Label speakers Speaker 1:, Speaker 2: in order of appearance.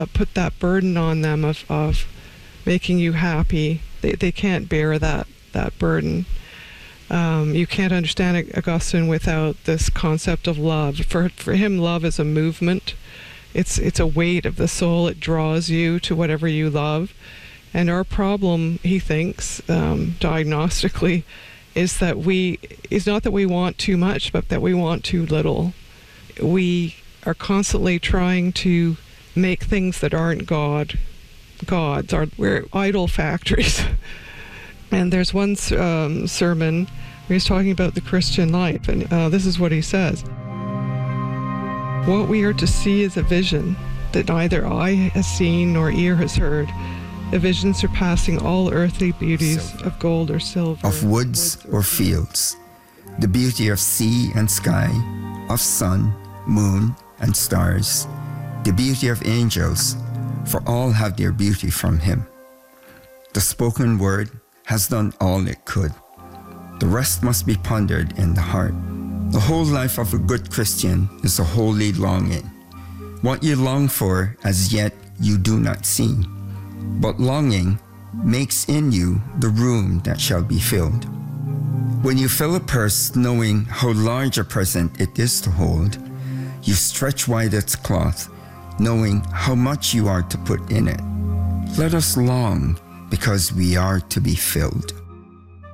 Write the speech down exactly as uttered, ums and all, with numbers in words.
Speaker 1: uh, put that burden on them of, of making you happy. They, they can't bear that, that burden. Um, you can't understand Augustine without this concept of love. For for him, love is a movement. It's it's a weight of the soul. It draws you to whatever you love. And our problem, he thinks, um, diagnostically, is that we is not that we want too much, but that we want too little. We are constantly trying to make things that aren't God, gods. Are we're idol factories. And there's one um, sermon where he's talking about the Christian life, and uh, this is what he says. What we are to see is a vision that neither eye has seen nor ear has heard, a vision surpassing all earthly beauties silver. Of gold or silver,
Speaker 2: of woods or fields, the beauty of sea and sky, of sun, moon, and stars, the beauty of angels, for all have their beauty from him. The spoken word has done all it could. The rest must be pondered in the heart. The whole life of a good Christian is a holy longing. What you long for as yet you do not see, but longing makes in you the room that shall be filled. When you fill a purse knowing how large a present it is to hold, you stretch wide its cloth, knowing how much you are to put in it. Let us long because we are to be filled.